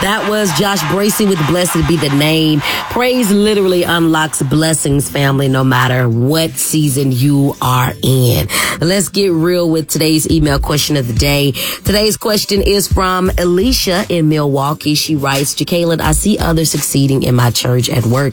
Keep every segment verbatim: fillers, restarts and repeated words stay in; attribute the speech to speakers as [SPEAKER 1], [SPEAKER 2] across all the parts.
[SPEAKER 1] That was Josh Bracey with Blessed Be the Name. Praise literally unlocks blessings, family, no matter what season you are in. Let's get real with today's email question of the day. Today's question is from Alicia in Milwaukee. She writes, Jacqueline, I see others succeeding in my church, at work,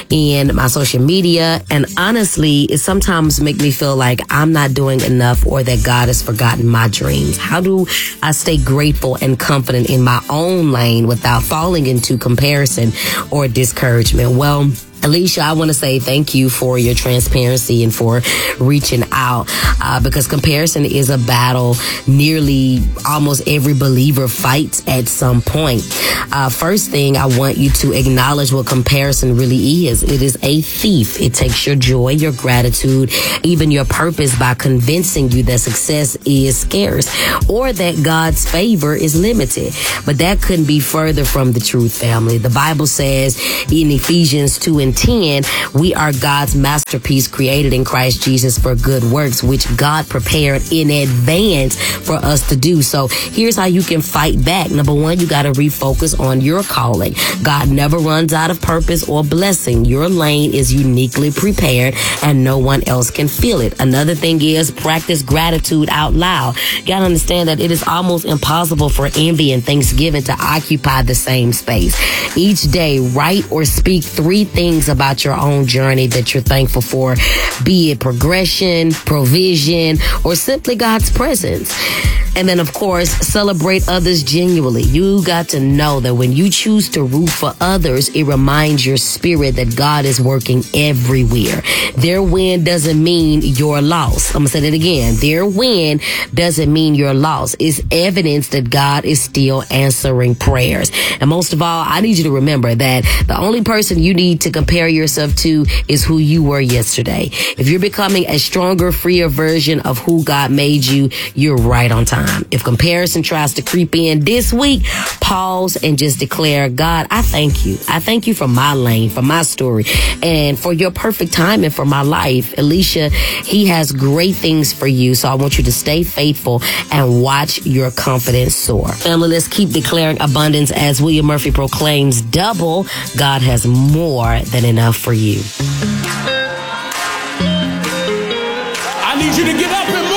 [SPEAKER 1] in my social media, and honestly, it sometimes makes me feel like I'm not doing enough or that God has forgotten my dreams. How do I stay grateful and confident in my own lane without falling into comparison or discouragement? Well, Alicia, I want to say thank you for your transparency and for reaching out uh, because comparison is a battle nearly almost every believer fights at some point. Uh, first thing, I want you to acknowledge what comparison really is. It is a thief. It takes your joy, your gratitude, even your purpose by convincing you that success is scarce or that God's favor is limited. But that couldn't be further from the truth, family. The Bible says in Ephesians two and ten, we are God's masterpiece created in Christ Jesus for good works, which God prepared in advance for us to do. So here's how you can fight back. Number one, you got to refocus on your calling. God never runs out of purpose or blessing. Your lane is uniquely prepared and no one else can feel it. Another thing is practice gratitude out loud. You got to understand that it is almost impossible for envy and thanksgiving to occupy the same space. Each day, write or speak three things about your own journey that you're thankful for, be it progression, provision, or simply God's presence. And then, of course, celebrate others genuinely. You got to know that when you choose to root for others, it reminds your spirit that God is working everywhere. Their win doesn't mean your loss. I'm going to say that again. Their win doesn't mean your loss. It's evidence that God is still answering prayers. And most of all, I need you to remember that the only person you need to compare yourself to is who you were yesterday. If you're becoming a stronger, freer version of who God made you, you're right on time. If comparison tries to creep in this week, pause and just declare, God, I thank you. I thank you for my lane, for my story, and for your perfect timing for my life. Alicia, he has great things for you. So I want you to stay faithful and watch your confidence soar. Family, let's keep declaring abundance as William Murphy proclaims double. God has more than enough for you.
[SPEAKER 2] I need you to get up and move.